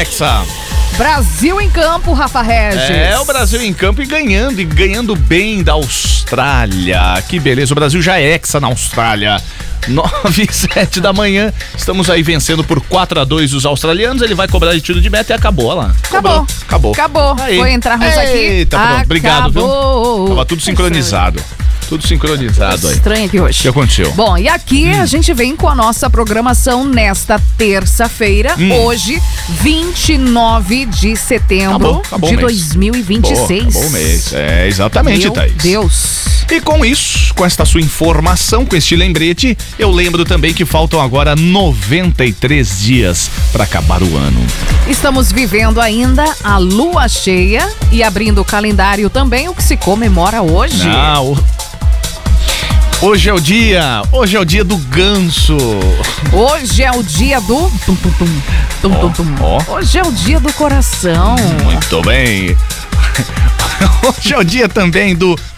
Hexa. Brasil em campo, Rafa Regis. É, o Brasil em campo e ganhando bem da Austrália. Que beleza, o Brasil já é hexa na Austrália. 9h07 da manhã, estamos aí vencendo por 4-2 os australianos. Ele vai cobrar de tiro de meta e acabou, olha lá. Acabou. Aí. Foi entrarmos aqui. Eita, pronto, obrigado, viu? Tava tudo sincronizado. Tudo sincronizado aí. Estranho aqui hoje. O que aconteceu? Bom, e aqui a gente vem com a nossa programação nesta terça-feira, hoje, 29 de setembro de 2026. Acabou o mês. É, exatamente, Thaís. Deus. E com isso, com esta sua informação, com este lembrete, eu lembro também que faltam agora 93 dias para acabar o ano. Estamos vivendo ainda a lua cheia e abrindo o calendário também, o que se comemora hoje. Hoje é o dia do ganso. Hoje é o dia do... Hoje é o dia do coração. Muito bem. Hoje é o dia também do